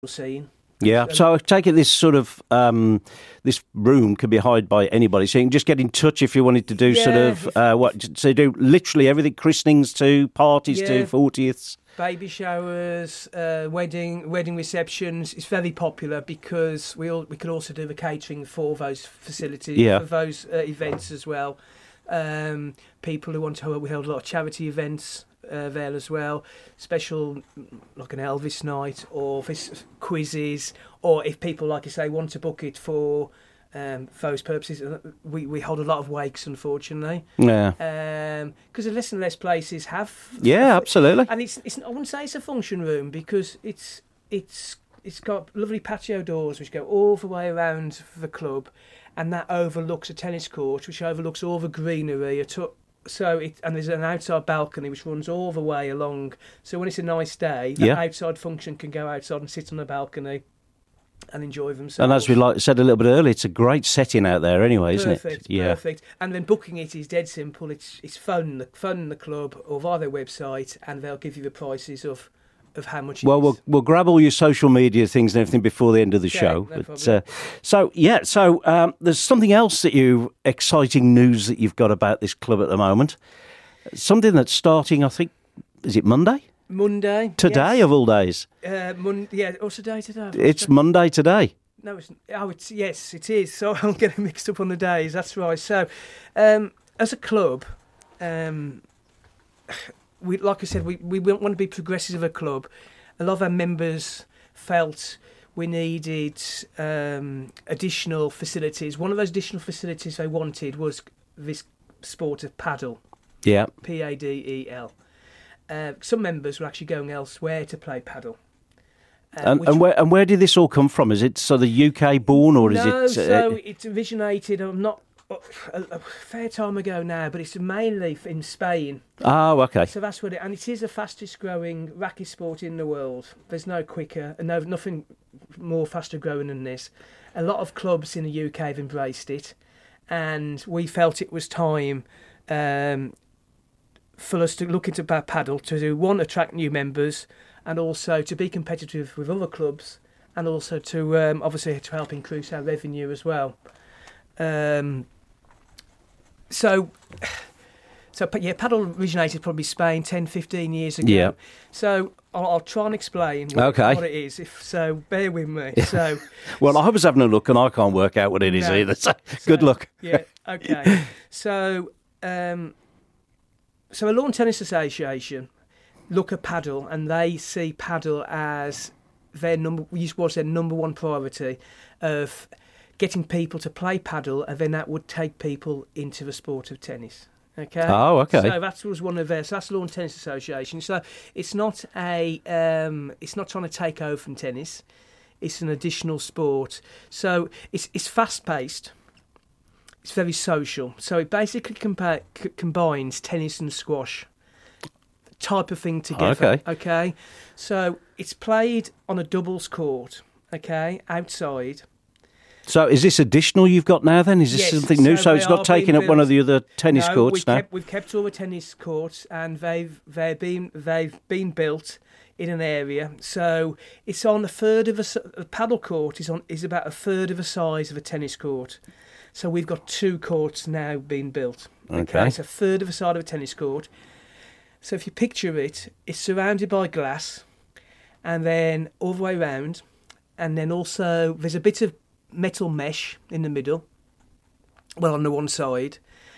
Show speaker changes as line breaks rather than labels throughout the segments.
scene.
Yeah, so I take it this sort of this room can be hired by anybody, so you can just get in touch if you wanted to do so you do literally everything, christenings to parties to 40ths.
Baby showers, wedding receptions. It's very popular because we could also do the catering for those facilities, for those events as well. People who want to, we held a lot of charity events there as well, special like an Elvis night or quizzes, or if people, like you say, want to book it for those purposes. We hold a lot of wakes, unfortunately.
Yeah.
Because less and less places have.
Yeah, absolutely.
And it's I wouldn't say it's a function room because it's got lovely patio doors which go all the way around the club, and that overlooks a tennis court, which overlooks all the greenery. And there's an outside balcony which runs all the way along. So when it's a nice day, the outside function can go outside and sit on the balcony and enjoy themselves. And as
we said a little bit earlier, it's a great setting out there anyway, isn't it?
Perfect. And then booking it is dead simple. It's phone the club or via their website, and they'll give you the prices of how much.
Well, we'll grab all your social media things and everything before the end of the show.
No
but, so there's something else exciting news that you've got about this club at the moment. Something that's starting, I think, is it Monday?
Monday.
Today,
yes.
Of all days.
What's the day today?
It's Monday today.
No, yes, it is. So I'm getting mixed up on the days. That's right. So, as a club, like I said, we want to be progressive as a club. A lot of our members felt we needed additional facilities. One of those additional facilities they wanted was this sport of paddle.
Yeah.
Padel. Some members were actually going elsewhere to play paddle.
And where did this all come from? Is it the UK born, or is it?
No, so it originated. A fair time ago now, but it's mainly in Spain.
Oh, okay.
So that's what and it is the fastest growing racket sport in the world. There's no quicker and nothing more faster growing than this. A lot of clubs in the UK have embraced it, and we felt it was time for us to look into paddle to attract new members, and also to be competitive with other clubs, and also to obviously to help increase our revenue as well. Paddle originated probably Spain 10, 15 years ago.
Yeah.
So I'll try and explain what it is. So bear with me. So,
well, I was having a look and I can't work out what it is either. So good luck.
Yeah. Okay. So a Lawn Tennis Association look at paddle, and they see paddle as their number one priority of getting people to play paddle, and then that would take people into the sport of tennis. Okay.
Oh, okay.
So that was one of their. So that's Lawn Tennis Association. So it's not it's not trying to take over from tennis. It's an additional sport. So it's fast paced. It's very social. So it basically combines tennis and squash type of thing together. Okay. So it's played on a doubles court. Okay, outside.
So is this additional you've got now then? Is this something new? So it's not taking up one of the other tennis courts now?
We've kept all the tennis courts, and they've been built in an area. So it's on a third of a paddle court is about a third of the size of a tennis court. So we've got 2 courts now being built.
Okay.
It's a third of the size of a tennis court. So if you picture it, it's surrounded by glass, and then all the way around, and then also there's a bit of metal mesh in the middle, on the one side.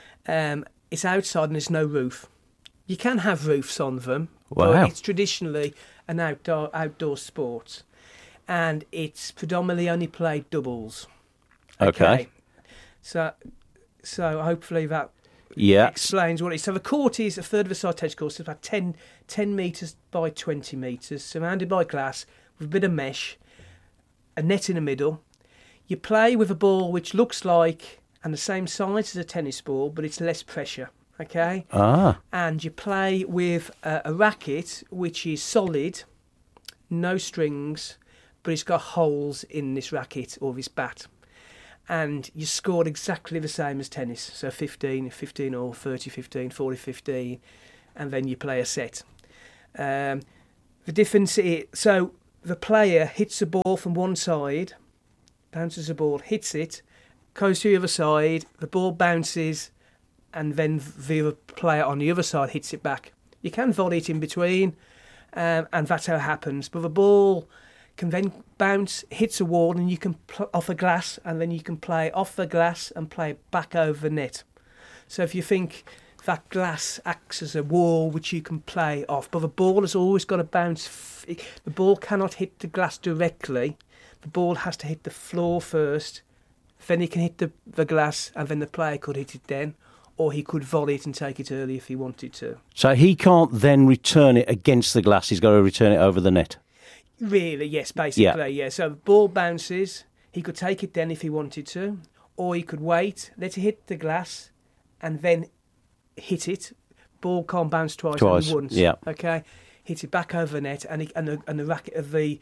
It's outside and there's no roof. You can have roofs on them, but it's traditionally an outdoor sport, and it's predominantly only played doubles.
Okay.
So hopefully that explains what it is. So the court is a third of a size tennis court, so it's about 10 metres by 20 metres, surrounded by glass with a bit of mesh, a net in the middle. You play with a ball which looks like and the same size as a tennis ball, but it's less pressure. Okay. And you play with a racket which is solid, no strings, but it's got holes in this racket or this bat. And you scored exactly the same as tennis, so 15 or 30-15, 40-15, and then you play a set. The difference is, so the player hits a ball from one side, bounces the ball, hits it, goes to the other side, the ball bounces, and then the other player on the other side hits it back. You can volley it in between, and that's how it happens. But the ball can then bounce, hits a wall, and you can off a glass, and then you can play off the glass and play back over the net. So if you think that glass acts as a wall which you can play off, but the ball has always got to bounce. The ball cannot hit the glass directly. The ball has to hit the floor first, then he can hit the glass, and then the player could hit it then, or he could volley it and take it early if he wanted to.
So he can't then return it against the glass, he's got to return it over the net?
Really, yes, basically, yeah. So the ball bounces, he could take it then if he wanted to, or he could wait, let it hit the glass, and then hit it. Ball can't bounce twice. Only once.
Yeah.
Okay, hit it back over the net, and the racket of the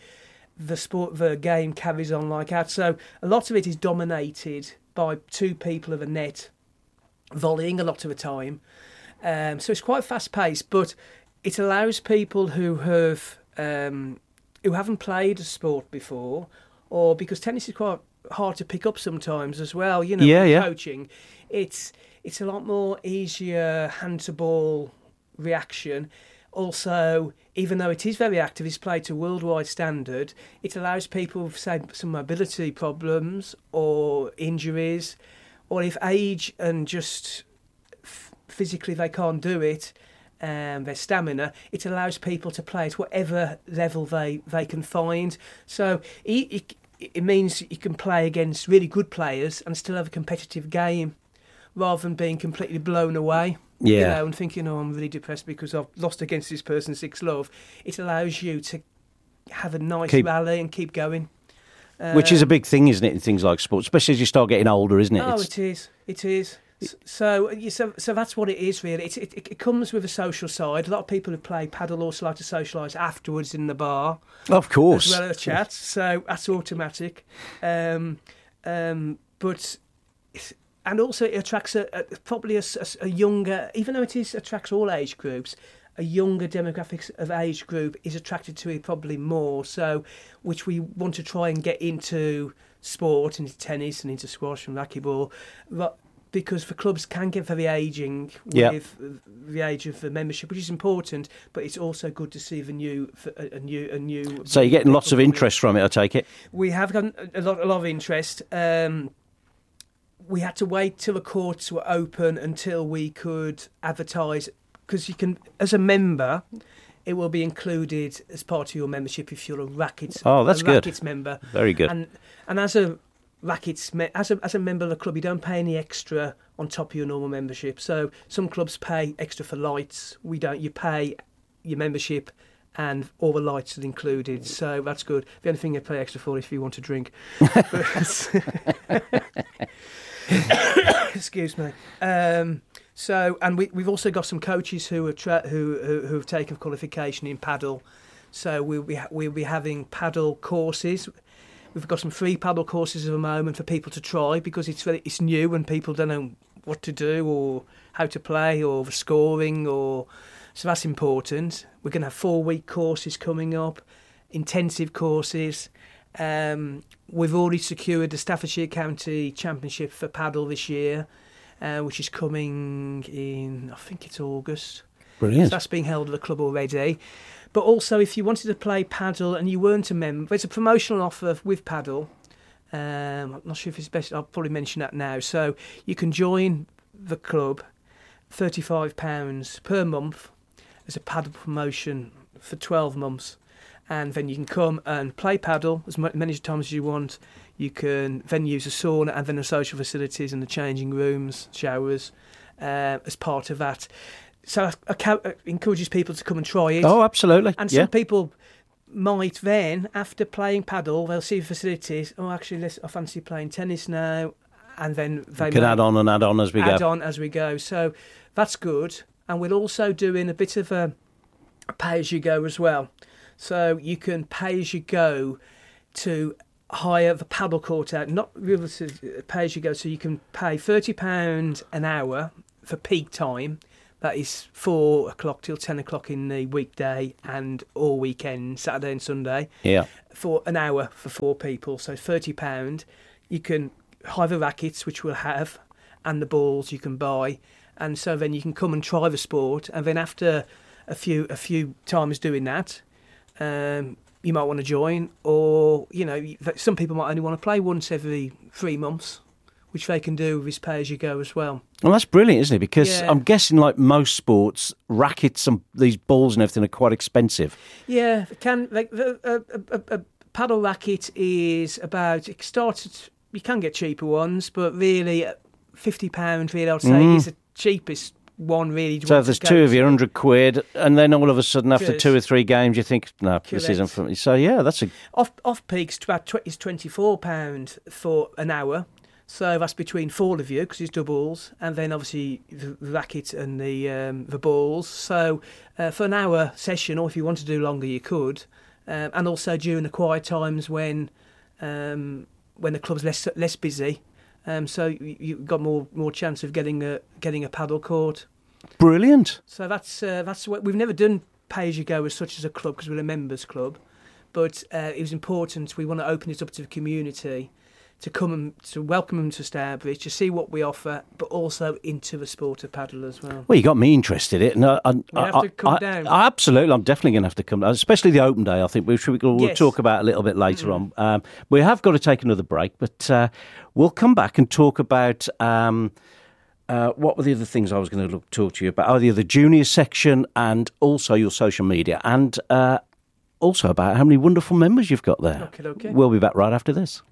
game carries on like that. So a lot of it is dominated by two people of a net volleying a lot of the time. So it's quite fast paced, but it allows people who haven't played a sport before, or because tennis is quite hard to pick up sometimes as well. You know, coaching, it's a lot more easier hand to ball reaction. Also, even though it is very active, it's played to worldwide standard, it allows people with, say, some mobility problems or injuries, or if age and just physically they can't do it, their stamina, it allows people to play at whatever level they can find. So it means you can play against really good players and still have a competitive game, rather than being completely blown away.
Yeah.
You know, and thinking, I'm really depressed because I've lost against this person 6-love. It allows you to have a nice rally and keep going.
Which is a big thing, isn't it, in things like sports, especially as you start getting older, isn't it?
Oh, it is. So that's what it is, really. It comes with a social side. A lot of people who play paddle also like to socialise afterwards in the bar.
Of course.
As well as chat, so that's automatic. But... And also it attracts probably a younger, even though it attracts all age groups, a younger demographic of age group is attracted to it probably more, so which we want to try and get into sport, into tennis and into squash and racquetball, because the clubs can get very ageing with the age of the membership, which is important, but it's also good to see a new. So
you're getting lots of interest from it, I take it?
We have gotten a lot of interest. We had to wait till the courts were open until we could advertise, because you can, as a member, it will be included as part of your membership if you're a rackets.
Oh, that's good.
Rackets member.
Very good.
And as a rackets as a member of the club, you don't pay any extra on top of your normal membership. So some clubs pay extra for lights. We don't. You pay your membership, and all the lights are included. So that's good. The only thing you pay extra for is if you want to drink. Excuse me. So, and we've also got some coaches who have taken qualification in paddle. So we'll be having paddle courses. We've got some free paddle courses at the moment for people to try, because it's new and people don't know what to do or how to play or the scoring, so that's important. We're going to have 4-week courses coming up, intensive courses. We've already secured the Staffordshire County Championship for paddle this year, which is coming in, I think it's August.
Brilliant.
So that's being held at the club already. But also, if you wanted to play paddle and you weren't a member, there's a promotional offer with paddle. I'm not sure if it's best, I'll probably mention that now. So you can join the club, £35 per month as a paddle promotion for 12 months. And then you can come and play paddle as many times as you want. You can then use a sauna and then the social facilities and the changing rooms, showers, as part of that. So it encourages people to come and try it.
Oh, absolutely.
And some people might then, after playing paddle, they'll see the facilities. Oh, actually, I fancy playing tennis now. And then they
can add on as we go.
Add on as we go. So that's good. And we're also doing a bit of a pay-as-you-go as well. So you can pay as you go to hire the paddle court out, not really pay as you go. So you can pay £30 an hour for peak time, That is 4 o'clock till 10 o'clock in the weekday and all weekend, Saturday and Sunday.
Yeah.
For an hour for 4 people, so £30. You can hire the rackets, which we'll have, and the balls you can buy, and so then you can come and try the sport, and then after a few times doing that, you might want to join, or some people might only want to play once every 3 months, which they can do with this pay-as-you-go as well.
Well, that's brilliant, isn't it? Because I'm guessing, like most sports, rackets and these balls and everything are quite expensive.
Yeah, a paddle racket is about, it starts at, you can get cheaper ones, but really £50 really I'd say is the cheapest one really.
So if there's 2 of you, £100, and then all of a sudden after 2 or 3 games you think, no, this isn't for me. So yeah, that's a...
Off peaks is £24 for an hour. So that's between 4 of you, because it's doubles, and then obviously the racket and the balls. So for an hour session, or if you want to do longer, you could. And also during the quiet times when the club's less busy, so you've got more chance of getting a paddle court.
Brilliant.
So that's what we've never done pay as you go as such as a club, because we're a members club, but it was important. We want to open it up to the community, to come and to welcome them to Stourbridge, to see what we offer, but also into the sport of paddle as well.
Well, you got me interested in it. And
we have to come down.
Absolutely, I'm definitely going to have to come down, especially the open day, I think, which we'll talk about a little bit later on. We have got to take another break, but we'll come back and talk about... what were the other things I was going to talk to you about? The junior section and also your social media, and also about how many wonderful members you've got there.
Okay.
We'll be back right after this.